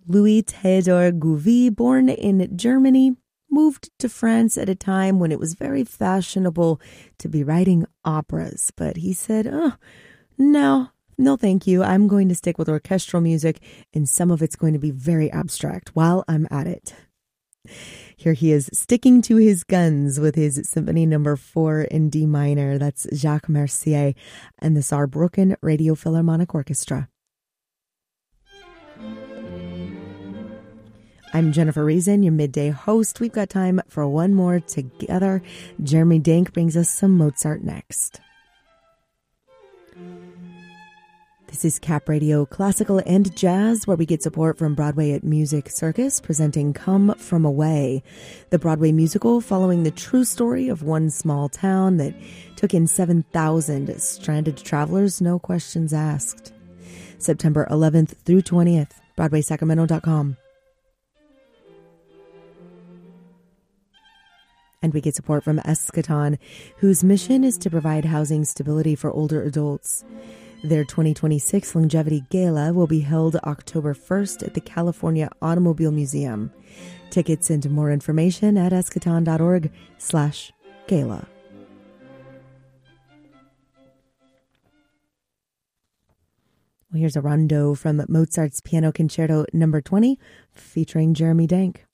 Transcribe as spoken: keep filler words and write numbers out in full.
Louis Theodor Gouvy, born in Germany, moved to France at a time when it was very fashionable to be writing operas. But he said, oh, no, no thank you. I'm going to stick with orchestral music, and some of it's going to be very abstract while I'm at it. Here he is sticking to his guns with his Symphony Number Four in D minor. That's Jacques Mercier and the Saarbrücken Radio Philharmonic Orchestra. I'm Jennifer Reason, your midday host. We've got time for one more together. Jeremy Dank brings us some Mozart next. This is Cap Radio Classical and Jazz, where we get support from Broadway at Music Circus, presenting Come From Away, the Broadway musical following the true story of one small town that took in seven thousand stranded travelers, no questions asked. September eleventh through twentieth, Broadway Sacramento dot com. And we get support from Eschaton, whose mission is to provide housing stability for older adults. Their twenty twenty-six Longevity Gala will be held October first at the California Automobile Museum. Tickets and more information at eschaton.org slash gala. Well, here's a rondo from Mozart's Piano Concerto Number twenty, featuring Jeremy Dank.